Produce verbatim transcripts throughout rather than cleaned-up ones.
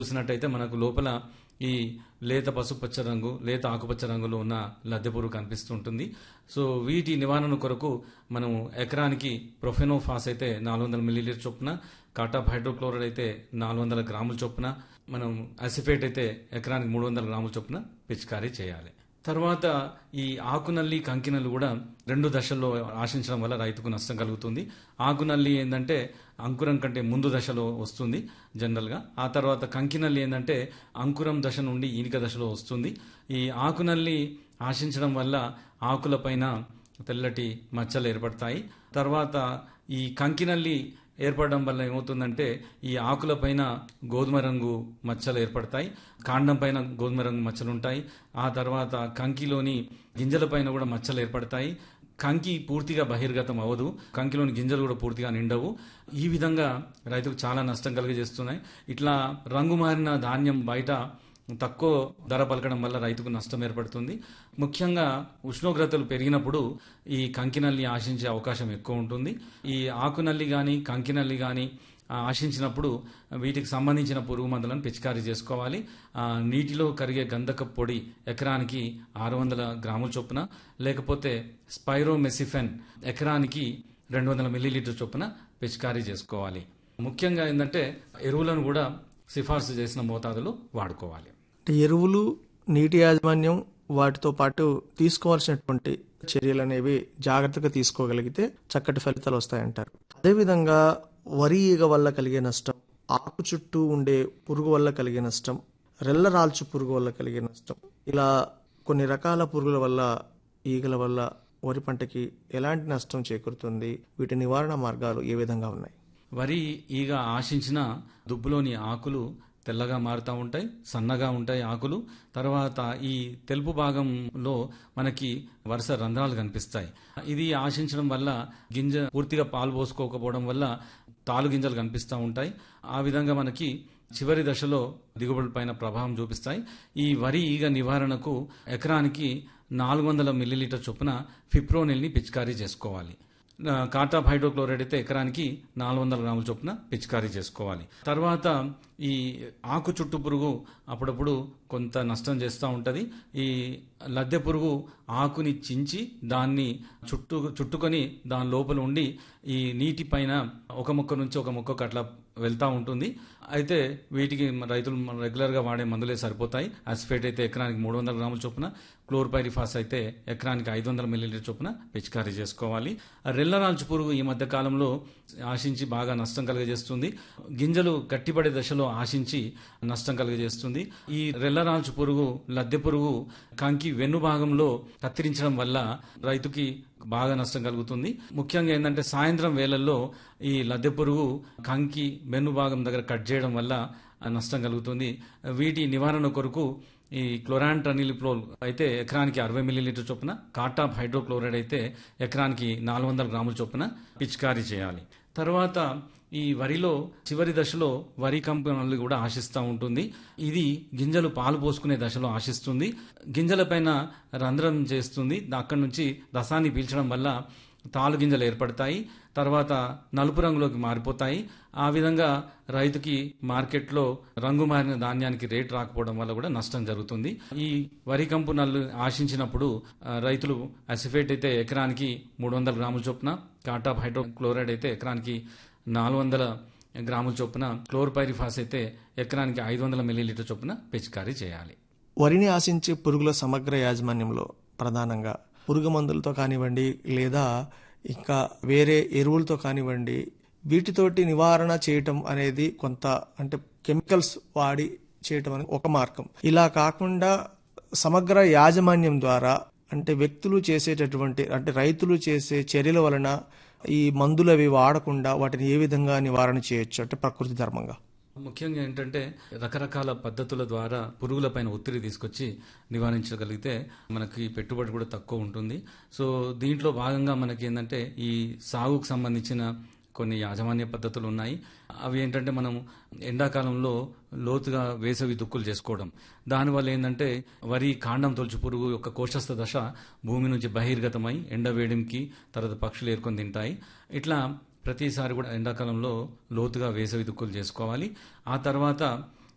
చూసినట్టయితే మనకు లోపల ఈ లేత పసుపచ్చ రంగు లేత ఆకుపచ్చ రంగులో ఉన్న లద్దె పురుగు కనిపిస్తుంటుంది. సో వీటి నివారణ కొరకు మనం ఎకరానికి ప్రొఫెనోఫాస్ అయితే నాలుగు వందల మిల్లీలీటర్ చొప్పున, కాటాప్ హైడ్రోక్లోరైడ్ అయితే నాలుగు వందల గ్రాముల చొప్పున, మనం అసిఫేట్ అయితే ఎకరానికి మూడు వందల గ్రాముల చొప్పున పిచికారీ చేయాలి. తర్వాత ఈ ఆకునల్లి కంకినల్లి కూడా రెండు దశల్లో ఆశించడం వల్ల రైతుకు నష్టం కలుగుతుంది. ఆకునల్లి ఏంటంటే అంకురం కంటే ముందు దశలో వస్తుంది జనరల్గా. ఆ తర్వాత కంకినల్లి ఏంటంటే అంకురం దశ నుండి ఈనిక దశలో వస్తుంది. ఈ ఆకునల్లి ఆశించడం వల్ల ఆకులపైన తెల్లటి మచ్చలు ఏర్పడతాయి. తర్వాత ఈ కంకినల్లి ఏర్పడడం వల్ల ఏమవుతుందంటే ఈ ఆకులపైన గోధుమ రంగు మచ్చలు ఏర్పడతాయి, కాండం పైన గోధుమ రంగు మచ్చలు ఉంటాయి. ఆ తర్వాత కంకిలోని గింజల పైన కూడా మచ్చలు ఏర్పడతాయి. కంకి పూర్తిగా బహిర్గతం అవ్వదు, కంకిలోని గింజలు కూడా పూర్తిగా నిండవు. ఈ విధంగా రైతుకు చాలా నష్టం కలిగజేస్తున్నాయి. ఇట్లా రంగు మారిన ధాన్యం బయట తక్కువ ధర పలకడం వల్ల రైతుకు నష్టం ఏర్పడుతుంది. ముఖ్యంగా ఉష్ణోగ్రతలు పెరిగినప్పుడు ఈ కంకినల్లి ఆశించే అవకాశం ఎక్కువ ఉంటుంది. ఈ ఆకునల్లి కానీ కంకినల్లి కానీ ఆశించినప్పుడు వీటికి సంబంధించిన పురుగు మందులను పిచికారీ చేసుకోవాలి. నీటిలో కరిగే గంధక పొడి ఎకరానికి ఆరు వందల గ్రాముల చొప్పున, లేకపోతే స్పైరోమెసిఫెన్ ఎకరానికి రెండు వందల మిల్లీలీటర్ చొప్పున పిచికారీ చేసుకోవాలి. ముఖ్యంగా ఏంటంటే ఎరువులను కూడా సిఫార్సు చేసిన మోతాదులో వాడుకోవాలి. ఎరువులు, నీటి యాజమాన్యం, వాటితో పాటు తీసుకోవాల్సినటువంటి చర్యలు అనేవి జాగ్రత్తగా తీసుకోగలిగితే చక్కటి ఫలితాలు వస్తాయంటారు. అదేవిధంగా వరి ఈగ వల్ల కలిగే నష్టం, ఆకు చుట్టూ ఉండే పురుగు వల్ల కలిగే నష్టం, రెల్ల రాల్చు పురుగు వల్ల కలిగే నష్టం, ఇలా కొన్ని రకాల పురుగుల వల్ల, ఈగల వల్ల వరి పంటకి ఎలాంటి నష్టం చేకూరుతుంది? వీటి నివారణ మార్గాలు ఏ విధంగా ఉన్నాయి? వరి ఈగ ఆశించిన దుబ్బులోని ఆకులు తెల్లగా మారుతూ ఉంటాయి, సన్నగా ఉంటాయి ఆకులు. తర్వాత ఈ తెలుపు భాగంలో మనకి వరుస రంధ్రాలు కనిపిస్తాయి. ఇది ఆశించడం వల్ల గింజ పూర్తిగా పాలు పోసుకోకపోవడం వల్ల తాలు గింజలు కనిపిస్తూ ఉంటాయి. ఆ విధంగా మనకి చివరి దశలో దిగుబడి పైన ప్రభావం చూపిస్తాయి. ఈ వరి ఈగ నివారణకు ఎకరానికి నాలుగు వందల మిల్లీలీటర్ చొప్పున ఫిప్రోనిల్ని పిచికారీ చేసుకోవాలి. కాటాప్ హైడ్రోక్లోరైడ్ అయితే ఎకరానికి నాలుగు వందల గ్రాముల చొప్పున పిచికారీ చేసుకోవాలి. తర్వాత ఈ ఆకు చుట్టు పురుగు అప్పుడప్పుడు కొంత నష్టం చేస్తూ ఉంటుంది. ఈ లద్దె పురుగు ఆకుని చించి దాన్ని చుట్టు చుట్టుకొని దాని లోపల ఉండి ఈ నీటి పైన ఒక మొక్క నుంచి ఒక మొక్కకు అట్లా వెళ్తూ ఉంటుంది. అయితే వీటికి రైతులు రెగ్యులర్గా వాడే మందులే సరిపోతాయి. అసిఫేట్ అయితే ఎకరానికి మూడు వందల గ్రాముల చొప్పున, క్లోర్పైరిఫాస్ అయితే ఎకరానికి ఐదు వందల మిల్లీలీటర్ చొప్పున పిచికారీ చేసుకోవాలి. రెల్లరాల్చు పురుగు ఈ మధ్య కాలంలో ఆశించి బాగా నష్టం కలుగజేస్తుంది. గింజలు గట్టిపడే దశలో ఆశించి నష్టం కలుగజేస్తుంది. ఈ రెల్లరాల్చు పురుగు, లద్దె పురుగు కంకి వెన్ను భాగంలో కత్తిరించడం వల్ల రైతుకి బాగా నష్టం కలుగుతుంది. ముఖ్యంగా ఏంటంటే సాయంత్రం వేళల్లో ఈ లద్దె పురుగు కంకి వెన్ను భాగం దగ్గర కట్ చేయడం వల్ల నష్టం కలుగుతుంది. వీటి నివారణ కొరకు ఈ క్లోరాంట్రనిలిప్రోల్ అయితే ఎకరానికి అరవై మిల్లీలీటర్ చొప్పున, కాటాప్ హైడ్రోక్లోరైడ్ అయితే ఎకరానికి నాలుగు వందల గ్రాముల చొప్పున పిచికారీ చేయాలి. తర్వాత ఈ వరిలో చివరి దశలో వరి కంపెనీలు కూడా ఆశిస్తూ ఉంటుంది. ఇది గింజలు పాలు పోసుకునే దశలో ఆశిస్తుంది. గింజలపైన రంధ్రం చేస్తుంది. అక్కడి నుంచి రసాన్ని పీల్చడం వల్ల తాలు గింజలు ఏర్పడతాయి. తర్వాత నలుపు రంగులోకి మారిపోతాయి. ఆ విధంగా రైతుకి మార్కెట్లో రంగు మారిన ధాన్యానికి రేట్ రాకపోవడం వల్ల కూడా నష్టం జరుగుతుంది. ఈ వరి కంపు నల్లు ఆశించినప్పుడు రైతులు అసిఫేట్ అయితే ఎకరానికి మూడు వందల గ్రాముల చొప్పున, కాటాప్ హైడ్రోక్లోరైడ్ అయితే ఎకరానికి నాలుగు వందల గ్రాముల చొప్పున, క్లోర్పైరిఫాస్ అయితే ఎకరానికి ఐదు వందల మిల్లీలీటర్ చొప్పున పిచికారీ చేయాలి. వరిని ఆశించే పురుగుల సమగ్ర యాజమాన్యంలో ప్రధానంగా పురుగు మందులతో కానివ్వండి, లేదా ఇంకా వేరే ఎరువులతో కానివ్వండి, వీటితోటి నివారణ చేయటం అనేది కొంత, అంటే కెమికల్స్ వాడి చేయటం అనేది ఒక మార్గం. ఇలా కాకుండా సమగ్ర యాజమాన్యం ద్వారా, అంటే వ్యక్తులు చేసేటటువంటి, అంటే రైతులు చేసే చర్యల వలన ఈ మందులు అవి వాడకుండా వాటిని ఏ విధంగా నివారణ చేయొచ్చు, అంటే ప్రకృతి ధర్మంగా? ముఖ్యంగా ఏంటంటే రకరకాల పద్ధతుల ద్వారా పురుగులపైన ఒత్తిడి తీసుకొచ్చి నివారించగలిగితే మనకి పెట్టుబడి కూడా తక్కువ ఉంటుంది. సో దీంట్లో భాగంగా మనకి ఏంటంటే ఈ సాగుకు సంబంధించిన కొన్ని యాజమాన్య పద్ధతులు ఉన్నాయి. అవి ఏంటంటే మనం ఎండాకాలంలో లోతుగా వేసవి దుక్కులు చేసుకోవడం, దానివల్ల ఏంటంటే వరి కాండం తొలచు పురుగు యొక్క కోశస్థ దశ భూమి నుంచి బహిర్గతమై ఎండవేడికి తర్వాత పక్షులు ఏరుకొని తింటాయి. ఇట్లా ప్రతిసారి కూడా ఎండాకాలంలో లోతుగా వేసవి దుక్కులు చేసుకోవాలి. ఆ తర్వాత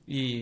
ఈ